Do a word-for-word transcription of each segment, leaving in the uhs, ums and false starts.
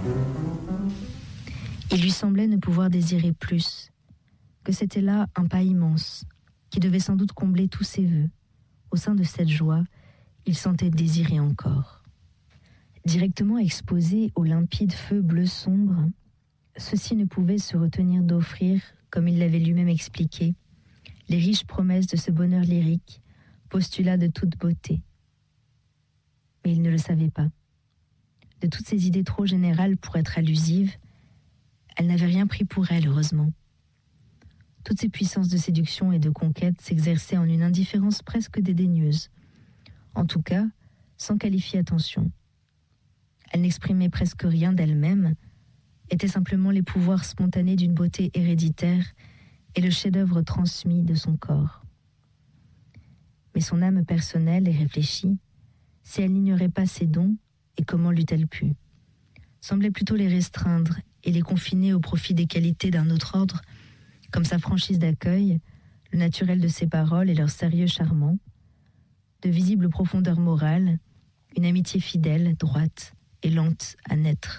Il lui semblait ne pouvoir désirer plus, que c'était là un pas immense, qui devait sans doute combler tous ses vœux. Au sein de cette joie, il sentait désirer encore. Directement exposé au limpide feu bleu sombre, ceux-ci ne pouvaient se retenir d'offrir, comme il l'avait lui-même expliqué, les riches promesses de ce bonheur lyrique, postulat de toute beauté. Mais il ne le savait pas. De toutes ces idées trop générales pour être allusives, elle n'avait rien pris pour elle, heureusement. Toutes ces puissances de séduction et de conquête s'exerçaient en une indifférence presque dédaigneuse. En tout cas, sans qualifier attention. Elle n'exprimait presque rien d'elle-même, étaient simplement les pouvoirs spontanés d'une beauté héréditaire et le chef-d'œuvre transmis de son corps. Mais son âme personnelle et réfléchie, si elle n'ignorait pas ses dons, et comment l'eût-elle pu, semblait plutôt les restreindre et les confiner au profit des qualités d'un autre ordre, comme sa franchise d'accueil, le naturel de ses paroles et leur sérieux charmant, de visibles profondeurs morales, une amitié fidèle, droite et lente à naître.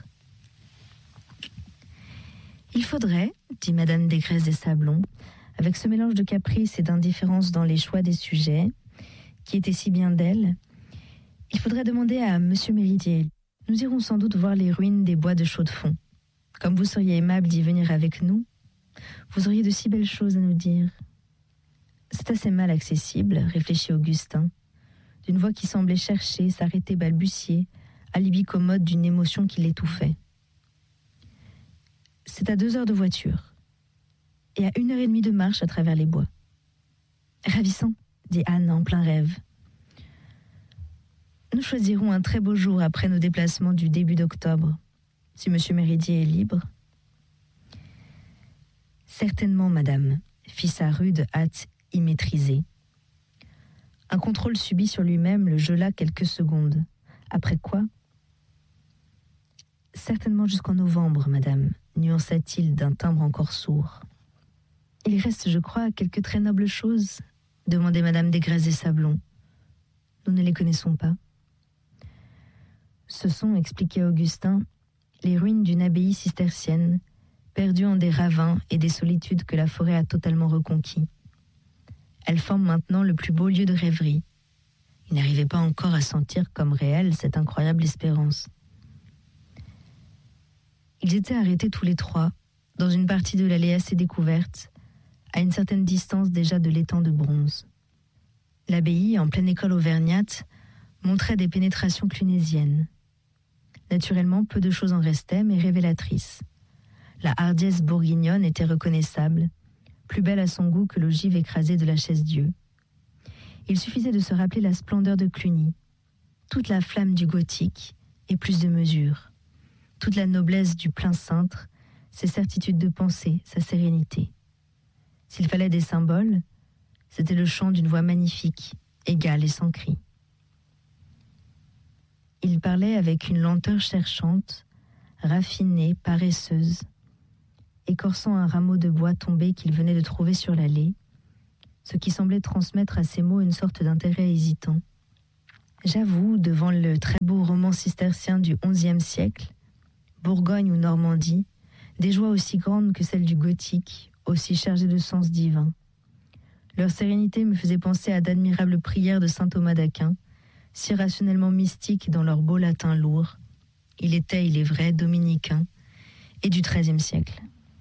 Il faudrait, dit Madame Desgresses des Sablons, avec ce mélange de caprice et d'indifférence dans les choix des sujets, qui était si bien d'elle, il faudrait demander à Monsieur Méridier. Nous irons sans doute voir les ruines des bois de Chaux-de-Fonds. Comme vous seriez aimable d'y venir avec nous, vous auriez de si belles choses à nous dire. C'est assez mal accessible, réfléchit Augustin, d'une voix qui semblait chercher, s'arrêter, balbutier, alibi commode d'une émotion qui l'étouffait. C'est à deux heures de voiture, et à une heure et demie de marche à travers les bois. Ravissant, dit Anne en plein rêve. Nous choisirons un très beau jour après nos déplacements du début d'octobre, si Monsieur Méridier est libre. Certainement, madame, fit sa rude hâte immaîtrisée. Un contrôle subit sur lui-même le gela quelques secondes. Après quoi? Certainement jusqu'en novembre, madame, nuança-t-il d'un timbre encore sourd. Il reste, je crois, quelques très nobles choses, demandait Madame Desgresses des Sablons. Nous ne les connaissons pas. Ce sont, expliquait Augustin, les ruines d'une abbaye cistercienne, perdue en des ravins et des solitudes que la forêt a totalement reconquis. Elles forment maintenant le plus beau lieu de rêverie. Il n'arrivait pas encore à sentir comme réelle cette incroyable espérance. Ils étaient arrêtés tous les trois, dans une partie de l'allée assez découverte, à une certaine distance déjà de l'étang de bronze. L'abbaye, en pleine école auvergnate, montrait des pénétrations clunésiennes. Naturellement, peu de choses en restaient, mais révélatrices. La hardiesse bourguignonne était reconnaissable, plus belle à son goût que l'ogive écrasée de la chaise-dieu. Il suffisait de se rappeler la splendeur de Cluny, toute la flamme du gothique et plus de mesure, toute la noblesse du plein cintre, ses certitudes de pensée, sa sérénité. S'il fallait des symboles, c'était le chant d'une voix magnifique, égale et sans cri. Il parlait avec une lenteur cherchante, raffinée, paresseuse, écorçant un rameau de bois tombé qu'il venait de trouver sur l'allée, ce qui semblait transmettre à ses mots une sorte d'intérêt hésitant. J'avoue, devant le très beau roman cistercien du onzième siècle, Bourgogne ou Normandie, des joies aussi grandes que celles du gothique, aussi chargées de sens divin. Leur sérénité me faisait penser à d'admirables prières de saint Thomas d'Aquin, si rationnellement mystiques dans leur beau latin lourd. Il était, il est vrai, dominicain, et du treizième siècle.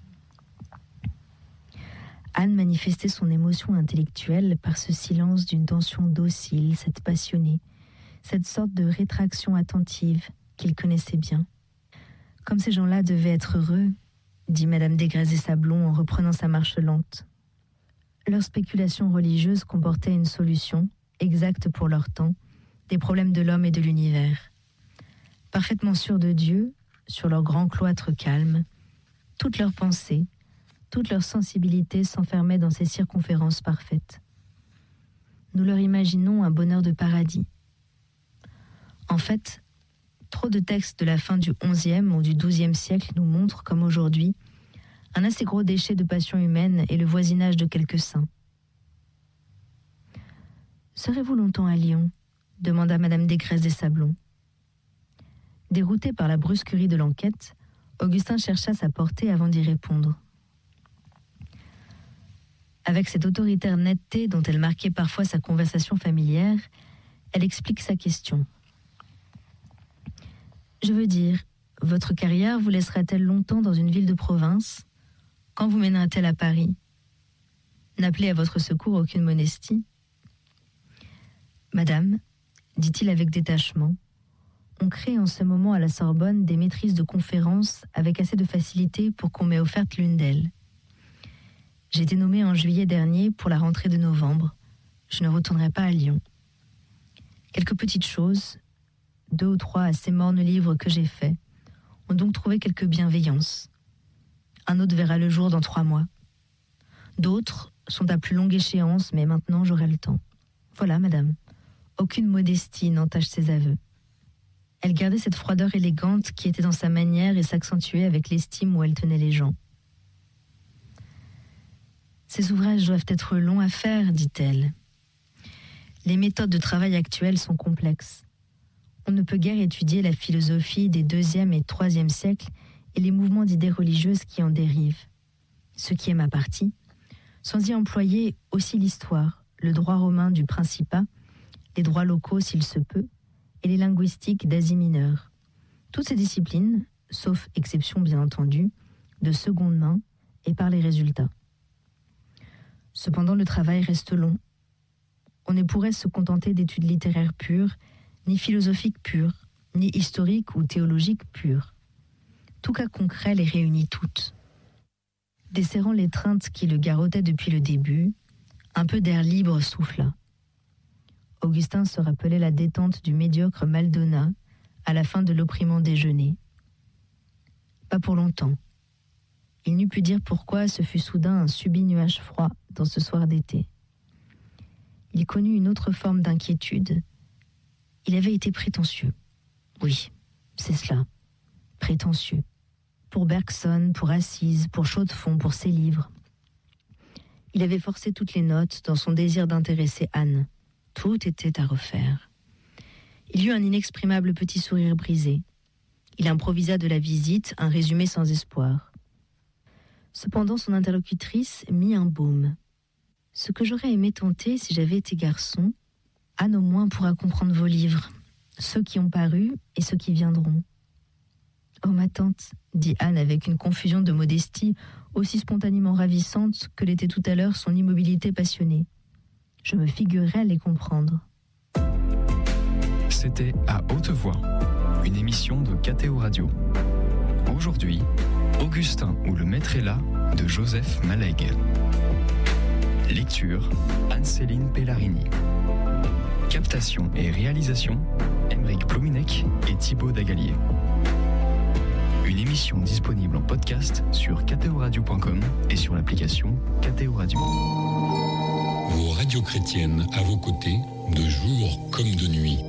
Anne manifestait son émotion intellectuelle par ce silence d'une tension docile, cette passionnée, cette sorte de rétraction attentive qu'il connaissait bien. Comme ces gens-là devaient être heureux, dit Madame Desgresses des Sablons en reprenant sa marche lente. Leur spéculation religieuse comportait une solution, exacte pour leur temps, des problèmes de l'homme et de l'univers. Parfaitement sûrs de Dieu, sur leur grand cloître calme, toutes leurs pensées, toute leur sensibilité s'enfermait dans ces circonférences parfaites. Nous leur imaginons un bonheur de paradis. En fait, trop de textes de la fin du onzième ou du douzième siècle nous montrent, comme aujourd'hui, un assez gros déchet de passion humaine et le voisinage de quelques saints. « Serez-vous longtemps à Lyon ?» demanda Madame Desgresses des Sablons. Dérouté par la brusquerie de l'enquête, Augustin chercha sa portée avant d'y répondre. Avec cette autoritaire netteté dont elle marquait parfois sa conversation familière, elle explique sa question. Je veux dire, votre carrière vous laissera-t-elle longtemps dans une ville de province? Quand vous mènera-t-elle à Paris? N'appelez à votre secours aucune modestie. Madame, dit-il avec détachement, on crée en ce moment à la Sorbonne des maîtrises de conférences avec assez de facilité pour qu'on m'ait offerte l'une d'elles. J'ai été nommée en juillet dernier pour la rentrée de novembre. Je ne retournerai pas à Lyon. Quelques petites choses, deux ou trois assez mornes livres que j'ai faits, ont donc trouvé quelque bienveillance. Un autre verra le jour dans trois mois. D'autres sont à plus longue échéance, mais maintenant j'aurai le temps. Voilà, madame. Aucune modestie n'entache ses aveux. Elle gardait cette froideur élégante qui était dans sa manière et s'accentuait avec l'estime où elle tenait les gens. Ces ouvrages doivent être longs à faire, dit-elle. Les méthodes de travail actuelles sont complexes. On ne peut guère étudier la philosophie des deuxième et troisième siècles et les mouvements d'idées religieuses qui en dérivent, ce qui est ma partie, sans y employer aussi l'histoire, le droit romain du Principat, les droits locaux s'il se peut, et les linguistiques d'Asie mineure. Toutes ces disciplines, sauf exception bien entendu, de seconde main et par les résultats. Cependant, le travail reste long. On ne pourrait se contenter d'études littéraires pures, ni philosophiques pures, ni historiques ou théologiques pures. Tout cas concret les réunit toutes. Desserrant l'étreinte qui le garrottait depuis le début, un peu d'air libre souffla. Augustin se rappelait la détente du médiocre Maldona à la fin de l'opprimant déjeuner. Pas pour longtemps. Il n'eût pu dire pourquoi ce fut soudain un subit nuage froid dans ce soir d'été. Il connut une autre forme d'inquiétude. Il avait été prétentieux. Oui, c'est cela. Prétentieux. Pour Bergson, pour Assise, pour Chaux-de-Fonds, pour ses livres. Il avait forcé toutes les notes dans son désir d'intéresser Anne. Tout était à refaire. Il eut un inexprimable petit sourire brisé. Il improvisa de la visite un résumé sans espoir. Cependant, son interlocutrice mit un baume. Ce que j'aurais aimé tenter si j'avais été garçon, Anne au moins pourra comprendre vos livres, ceux qui ont paru et ceux qui viendront. Oh ma tante, dit Anne avec une confusion de modestie aussi spontanément ravissante que l'était tout à l'heure son immobilité passionnée. Je me figurerais les comprendre. C'était À Haute Voix, une émission de K T O Radio. Aujourd'hui, Augustin ou le maître est là de Joseph Malègue. Lecture, Anne-Céline Pellarini. Captation et réalisation, Aymeric Plominec et Thibaut Dagalier. Une émission disponible en podcast sur k t o radio point com et sur l'application K T O Radio. Vos radios chrétiennes à vos côtés, de jour comme de nuit.